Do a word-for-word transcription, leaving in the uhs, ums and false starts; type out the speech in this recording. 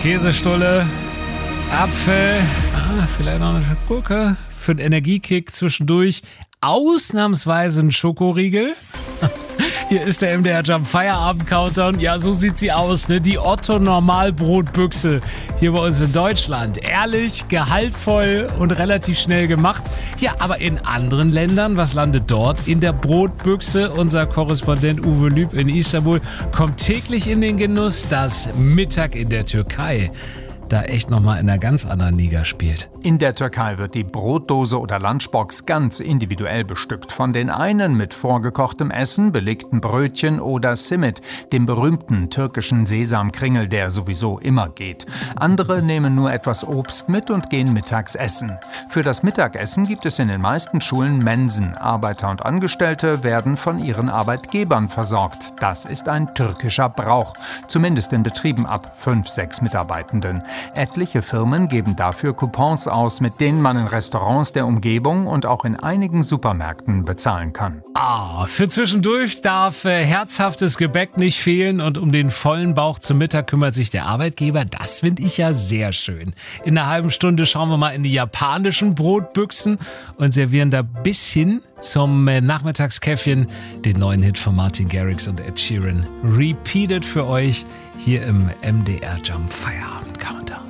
Käsestulle, Apfel, ah, vielleicht noch eine Gurke für einen Energiekick zwischendurch. Ausnahmsweise ein Schokoriegel. Hier ist der M D R Jump Feierabend Countdown. Ja, so sieht sie aus, ne? Die Otto Normalbrotbüchse hier bei uns in Deutschland. Ehrlich, gehaltvoll und relativ schnell gemacht. Ja, aber in anderen Ländern, was landet dort in der Brotbüchse? Unser Korrespondent Uwe Lüb in Istanbul kommt täglich in den Genuss, dass Mittag in der Türkei da echt nochmal in einer ganz anderen Liga spielt. In der Türkei wird die Brotdose oder Lunchbox ganz individuell bestückt. Von den einen mit vorgekochtem Essen, belegten Brötchen oder Simit, dem berühmten türkischen Sesamkringel, der sowieso immer geht. Andere nehmen nur etwas Obst mit und gehen mittags essen. Für das Mittagessen gibt es in den meisten Schulen Mensen. Arbeiter und Angestellte werden von ihren Arbeitgebern versorgt. Das ist ein türkischer Brauch, zumindest in Betrieben ab fünf, sechs Mitarbeitenden. Etliche Firmen geben dafür Coupons aus, mit denen man in Restaurants der Umgebung und auch in einigen Supermärkten bezahlen kann. Ah, für zwischendurch darf äh, herzhaftes Gebäck nicht fehlen und um den vollen Bauch zum Mittag kümmert sich der Arbeitgeber. Das finde ich ja sehr schön. In einer halben Stunde schauen wir mal in die japanischen Brotbüchsen und servieren da bis hin zum äh, Nachmittagskäffchen den neuen Hit von Martin Garrix und Ed Sheeran. Repeated für euch hier im M D R Jump Feierabend Countdown.